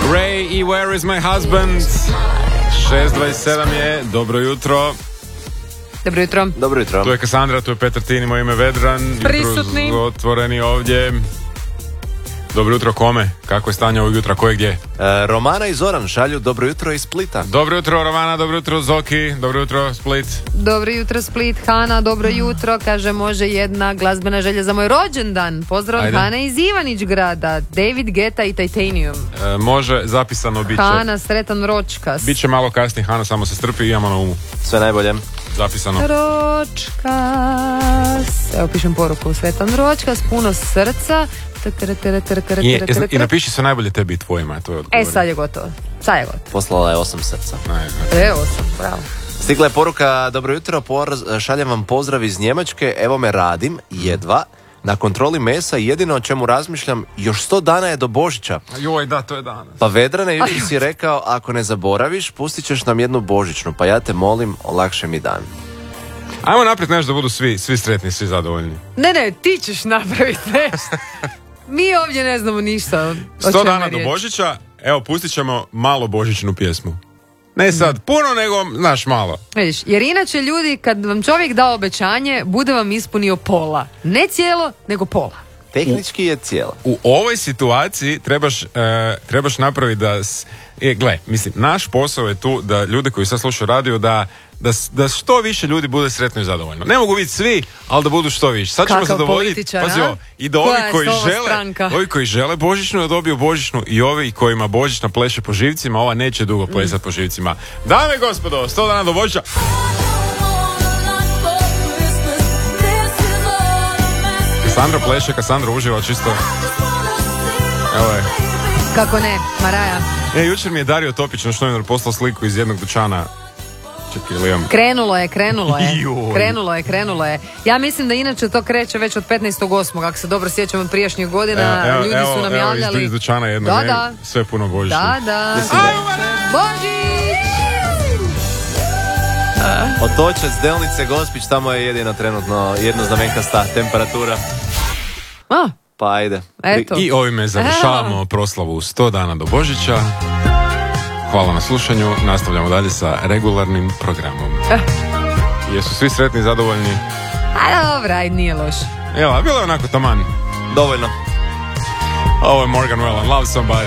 Ray i Where is my husband? 6:27 je, dobro jutro. Dobro jutro. Dobro jutro. Tu je Kassandra, tu je Petar Tini, moje ime Vedran. Prisutni. Jutro otvoreni ovdje. Dobro jutro kome? Kako je stanje ovog jutra? Ko je gdje? Romana i Zoran šalju dobro jutro iz Splita. Dobro jutro Romana, dobro jutro Zoki, dobro jutro Split. Dobro jutro Split, Hana, dobro jutro. Kaže, može jedna glazbena želja za moj rođendan. Pozdrav od Hane iz Ivanić grada. David Guetta i Titanium. Može, zapisano biće. Hana, sretan ročkas. Biće malo kasnije, Hana, samo se strpi i imamo na umu. Sve najbolje. Zapisano. Ročkas. Evo pišem poruku. Sretan ročkas, puno srca. I napiši sve najbolje tebi i tvojima. To je odgovor. Sad je gotovo. Poslala je 8 srca. Evo sam, bravo. Stigla je poruka, dobro jutro, šaljem vam pozdrav iz Njemačke, evo me radim, jedva, na kontroli mesa i jedino o čemu razmišljam, još 100 dana je do Božića. Joj, da, to je danas. Pa Vedrane, jučer si rekao, ako ne zaboraviš, pustit ćeš nam jednu božićnu, pa ja te molim, olakše mi dan. Ajmo naprijed nešto da budu svi sretni, svi zadovoljni. Ne, ti ćeš napraviti nešto. Mi ovdje ne znamo ništa. 100 dana do Božića, evo pustit ćemo malo božićnu pjesmu. Ne sad puno, nego, znaš, malo. Vidiš, jer inače ljudi, kad vam čovjek da obećanje, bude vam ispunio pola. Ne cijelo, nego pola. Tehnički je cijelo. U ovoj situaciji trebaš napraviti gle, mislim, naš posao je tu da ljudi koji sad slušaju radio da što više ljudi bude sretno i zadovoljno. Ne mogu biti svi, ali da budu što više. Sad ćemo zadovoljiti, i da ovi koji žele božićnu, da dobiju božićnu, i ovi kojima božićna pleše po živcima, ova neće dugo plesati po živcima. Dame i gospodo, 100 dana do Božića. Kassandra pleše, Kassandra uživa čisto. Evo je. Kako ne, Maraja. Jučer mi je Dario Topić, naš novinar, poslao sliku iz jednog dućana. Čekaj, ili imam? Krenulo je. Ja mislim da inače to kreće već od 15.8. Ako se dobro sjećam od prijašnjih godina, ljudi su nam javljali. Evo iz dućana jednog, sve puno božićno. Da. Božić! Otočac, Delnice, Gospić, tamo je jedina trenutno jednoznamenkasta temperatura. Pa ajde. Eto. I ovime završavamo proslavu 100 dana do Božića. Hvala na slušanju. Nastavljamo dalje sa regularnim programom. Jesu svi sretni i zadovoljni? Dobra, nije loš. Bilo je onako taman. Dovoljno. Ovo je Morgan Wallen, Love Somebody.